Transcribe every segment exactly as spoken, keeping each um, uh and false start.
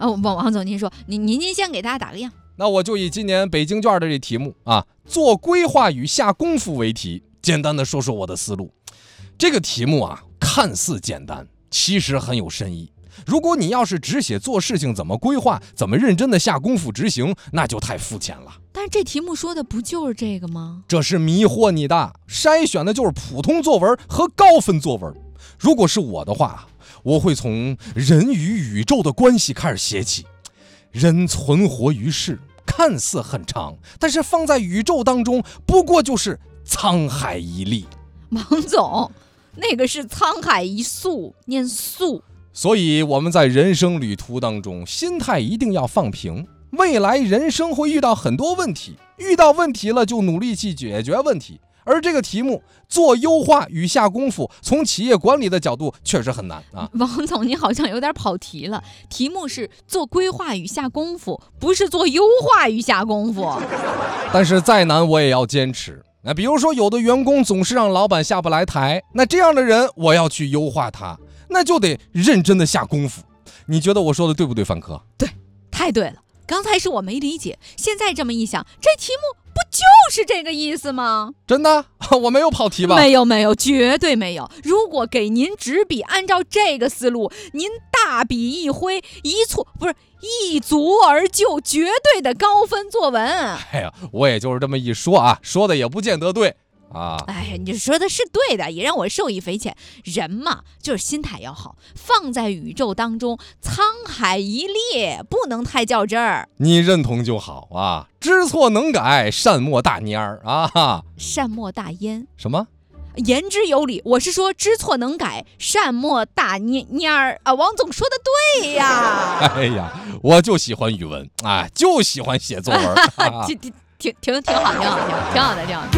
哦，王王总，您说，您您您先给大家打个样。 那我就以今年北京卷的这题目啊，做规划与下功夫为题，简单的说说我的思路。这个题目啊，看似简单，其实很有深意。如果你要是只写做事情怎么规划，怎么认真的下功夫执行，那就太肤浅了。 但是这题目说的不就是这个吗？ 这是迷惑你的，筛选的就是普通作文和高分作文。如果是我的话，我会从人与宇宙的关系开始写起。人存活于世，看似很长，但是放在宇宙当中，不过就是沧海一粟。 王总，那个是沧海一粟，念粟。 所以我们在人生旅途当中，心态一定要放平。未来人生会遇到很多问题，遇到问题了就努力去解决问题。而这个题目做优化与下功夫，从企业管理的角度确实很难啊。 王总，你好像有点跑题了。题目是做规划与下功夫，不是做优化与下功夫。 但是再难我也要坚持。那比如说有的员工总是让老板下不来台，那这样的人我要去优化他，那就得认真的下功夫。你觉得我说的对不对，范科？ 对，太对了。刚才是我没理解，现在这么一想，这题目不就是这个意思吗？ 真的？我没有跑题吧？ 没有没有，绝对没有。如果给您纸笔，按照这个思路，您大笔一挥，一蹴不是一蹴而就，绝对的高分作文。 哎呀，我也就是这么一说啊，说的也不见得对啊。 哎呀，你说的是对的，也让我受益匪浅。人嘛，就是心态要好，放在宇宙当中，沧海一粟，不能太较真儿。 你认同就好啊，知错能改，善莫大焉儿啊。 善莫大焉？ 什么？ 言之有理，我是说知错能改，善莫大焉儿啊！王总说的对呀。 哎呀，我就喜欢语文，哎，就喜欢写作文。啊、 挺挺挺挺挺好，挺好，挺好，挺好的，挺好的。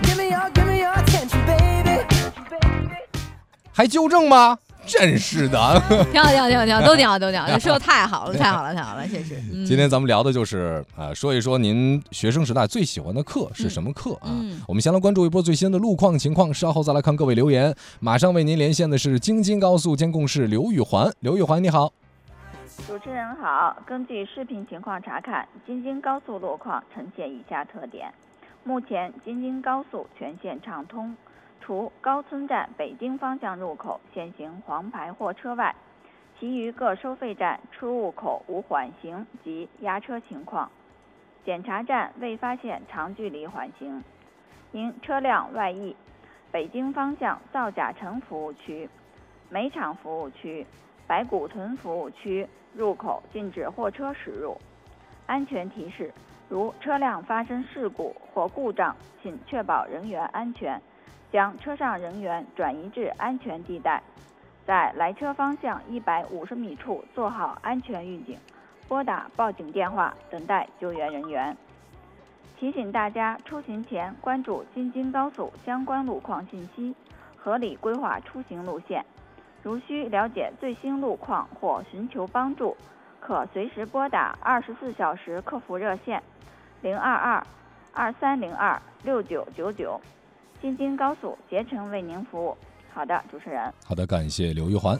还纠正吗？真是的。 挺好，挺好，挺好，挺好，都挺好，都挺好，说的太好了，太好了，太好了，确实。嗯、 今天咱们聊的就是啊、呃，说一说您学生时代最喜欢的课是什么课啊？ 嗯嗯、 我们先来关注一波最新的路况情况，稍后再来看各位留言。马上为您连线的是京津高速监控室刘玉环，刘玉环你好。 主持人好，根据视频情况查看，京津高速路况呈现以下特点：目前京津高速全线畅通，除高村站北京方向入口限行黄牌货车外，其余各收费站出入口无缓行及压车情况。检查站未发现长距离缓行。因车辆外溢，北京方向造甲城服务区、煤厂服务区、白骨屯服务区入口禁止货车驶入。安全提示：如车辆发生事故或故障，请确保人员安全，将车上人员转移至安全地带，在来车方向一百五十米处做好安全预警，拨打报警电话，等待救援人员。提醒大家出行前关注京津高速相关路况信息，合理规划出行路线。如需了解最新路况或寻求帮助，可随时拨打二十四小时客服热线零二二二三零二六九九九。京津高速竭诚为您服务。好的，主持人。 好的，感谢刘玉环。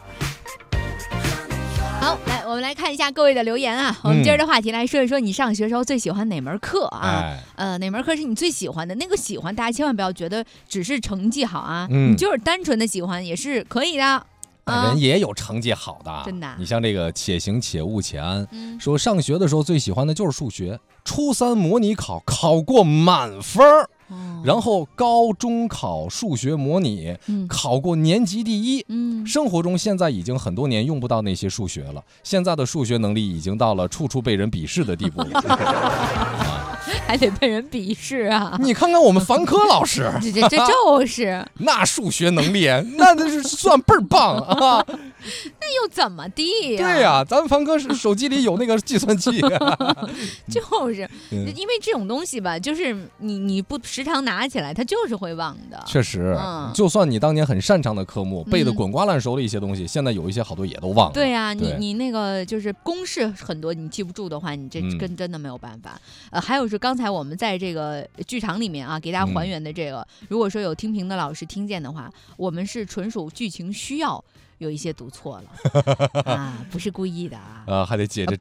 好，来，我们来看一下各位的留言啊。我们接着话题来说一说，你上学时候最喜欢哪门课啊？ 哎、 呃，哪门课是你最喜欢的？那个喜欢，大家千万不要觉得只是成绩好啊， 嗯、 你就是单纯的喜欢也是可以的。 啊、人也有成绩好的， 真的、啊。 你像这个且行且勿且安， 嗯、 说上学的时候最喜欢的就是数学，初三模拟考考过满分儿。 哦、 然后高中考数学模拟、嗯、考过年级第一、 嗯、 生活中现在已经很多年用不到那些数学了，现在的数学能力已经到了处处被人鄙视的地步了。 还得被人鄙视啊！ 你看看我们樊科老师， 这这这就是那数学能力，那那是算倍儿棒啊！ 那又怎么地呀、啊？ 对呀、啊，咱们樊科手机里有那个计算器、啊， 就是、嗯、因为这种东西吧，就是你你不时常拿起来，它就是会忘的。 确实， 嗯、 就算你当年很擅长的科目，背得滚瓜烂熟的一些东西，嗯、现在有一些好多也都忘了。 对呀、啊， 对你你那个就是公式很多，你记不住的话，你这跟真的没有办法。嗯、呃，还有是刚才我们在这个剧场里面啊，给大家还原的这个，嗯、如果说有听评的老师听见的话，我们是纯属剧情需要。有一些读错了啊，不是故意的啊， 呃，还得接着。